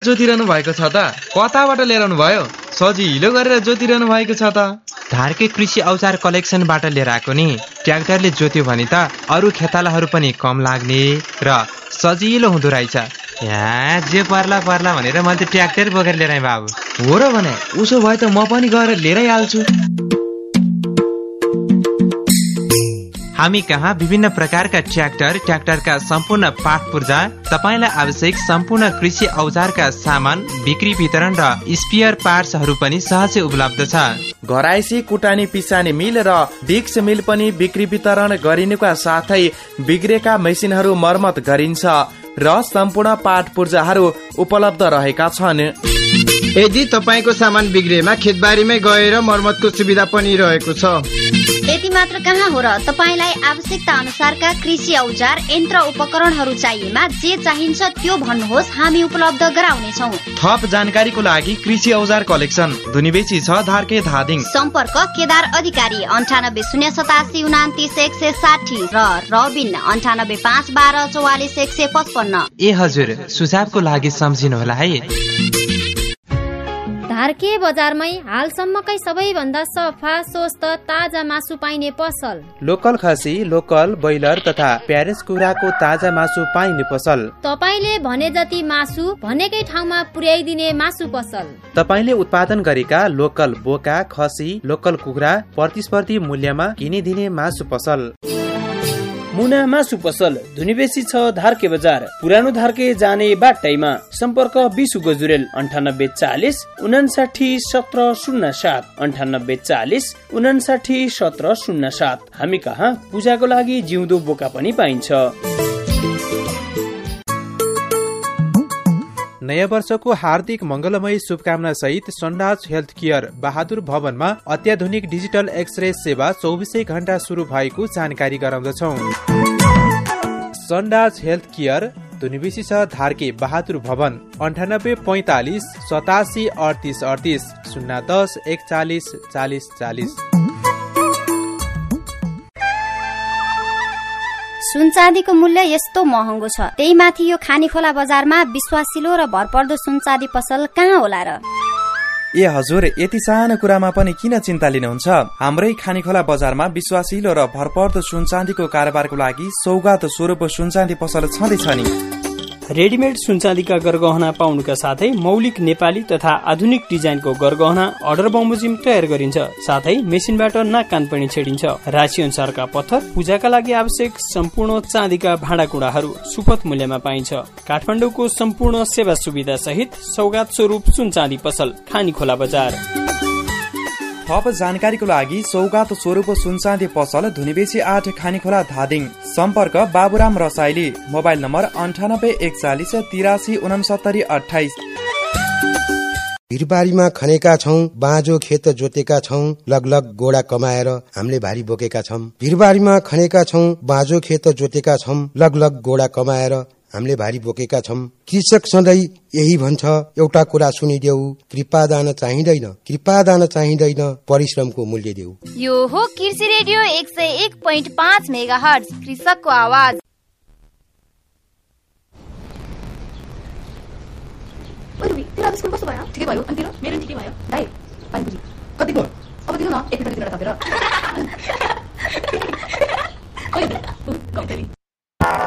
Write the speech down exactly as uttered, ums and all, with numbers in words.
जोतिरहनु भएको छ त? कताबाट लिएर आउनु भयो? सजिलो गरेर जोतिरहनु भएको छ त। धारकै कृषि औजार कलेक्सनबाट लिएर आएको नि। ट्र्याक्टरले जोत्यो भने त अरू खेतालाहरू पनि कम लाग्ने र सजिलो हुँदो रहेछ। यहाँ जे पर्ला पर्ला भनेर मैले त ट्र्याक्टर बोकेर लिएर आएँ बाबु। हो र भने उसो भए त म पनि गएर लिएरै हाल्छु। हामी कहाँ विभिन्न प्रकारका ट्र्याक्टर, ट्र्याक्टरका सम्पूर्ण पाठ पूर्जा, तपाईलाई आवश्यक सम्पूर्ण कृषि औजारका सामान, बिक्री वितरण र स्पियर पार्ट्सहरू पनि सहजै उपलब्ध छ। घराइसी कुटानी पिसानी मिल र डिक्स मिल पनि बिक्री वितरण गरिनुका साथै बिग्रेका मेसिनहरू मर्मत गरिन्छ र सम्पूर्ण पाठ पूर्जाहरू उपलब्ध रहेका छन्। यदि तपाईको सामान बिग्रेमा खेतबारीमै गएर मर्मतको सुविधा पनि रहेको छ। यति मात्र कहाँ हो र, तपाईलाई आवश्यकता अनुसारका कृषि औजार, यन्त्र उपकरणहरू चाहिएमा जे चाहिन्छ त्यो भन्नुहोस्, हामी उपलब्ध गराउनेछौँ। थप जानकारीको लागि कृषि औजार कलेक्सन धुनीबेसी छ, धारके धादिङ। सम्पर्क केदार अधिकारी अन्ठानब्बे शून्य सतासी उनातिस एक सय साठी र रबिन अन्ठानब्बे पाँच बाह्र चौवालिस एक सय पचपन्न। ए हजुर, सुझावको लागि सम्झिनु होला है। धारके बजारमै हालसम्मकै सबैभन्दा सफा, स्वस्थ, ताजा मासु पाइने पसल। लोकल खसी, लोकल ब्रोइलर तथा प्यारेस कुखुराको ताजा मासु पाइने पसल। तपाईले भने जति मासु भनेकै ठाउँमा पुर्याइदिने मासु पसल। तपाईले उत्पादन गरेका लोकल बोका, खसी, लोकल कुखुरा प्रतिस्पर्धी मूल्यमा किनिदिने मासु पसल। मुना मासु पसल धुनीबेसी छ, धारके बजार, पुरानो धारके जाने बाटैमा। सम्पर्क बिसु गजुरेल अन्ठानब्बे चालिस उनासाठी सत्र शून्य सात अन्ठानब्बे चालिस उनासाठी सत्र शून्य सात। हामी कहाँ पूजाको लागि जिउँदो बोका पनि पाइन्छ। नयाँ वर्षको हार्दिक मंगलमय शुभकामना सहित सन्डाज हेल्थ केयर बहादुर भवनमा अत्याधुनिक डिजिटल एक्सरे सेवा चौबिसै घण्टा शुरू भएको जानकारी गराउँदछौ। सन्डाज हेल्थ केयर धुनीबेसी छ, धारके बहादुर भवन अन्ठानब्बे पैंतालिस सतासी अडतिस अडतिस शून्य दस एकचालिस चालिस चालिस। सुन चाँदीको मूल्य यस्तो महँगो छ, त्यही माथि यो खानीखोला बजारमा विश्वासिलो र भरपर्दो सुन चाँदी पसल कहाँ होला र? ए हजुर, यति सानो कुरामा पनि किन चिन्ता लिनुहुन्छ? हाम्रै खानीखोला बजारमा विश्वासिलो र भरपर्दो सुन चाँदीको कारोबारको लागि सौगात स्वरूप सुन चाँदी पसल छँदैछ नि। रेडिमेड सुनचाँदीका गरगहना पाउनुका साथै मौलिक नेपाली तथा आधुनिक डिजाइनको गरगहना अर्डर बमोजिम तयार गरिन्छ, साथै मेसिनबाट नाक कान पनि छेडिन्छ। राशि अनुसारका पत्थर, पूजाका लागि आवश्यक सम्पूर्ण चाँदीका भाँडाकुँडाहरू सुपथ मूल्यमा पाइन्छ। काठमाडौँको सम्पूर्ण सेवा सुविधा सहित सौगात स्वरूप सुनचाँदी पसल, खानीखोला बजार। थप जानकारीको लागि सौगात स्वरूप सुनचाँदी पसल धुनीबेसी आठ खानीखोला धादिङ। सम्पर्क बाबुराम रसाइली, मोबाइल नम्बर अन्ठानब्बे एकचालिस तिरासी उनसत्तरी अठाइस। भिरबारीमा खनेका छौं, बाँझो खेत जोतेका छौं, लगलग गोडा कमाएर हामीले भारी बोकेका छौं। भिरबारीमा खनेका छौं, बाँझो खेत जोतेका छौं, लगलग गोडा कमाएर हामीले भारी बोकेका छौं। कृषक सधैँ यही भन्छ, एउटा कुरा सुनिदेऊ, कृपादान चाहिँदैन, कृपादान चाहिँदैन, परिश्रमको मूल्य देऊ। यो हो कृषि रेडियो एक सय एक पोइन्ट पाँच मेगा हर्ज, कृषकको आवाज। स्कुल कस्तो भयो? ठिकै भयो। अनि तिम्रो? मेरो ठिकै भयो। दाइ, पानी बुझी कति भयो? अब दिनु न, एक मिनेट थपेर।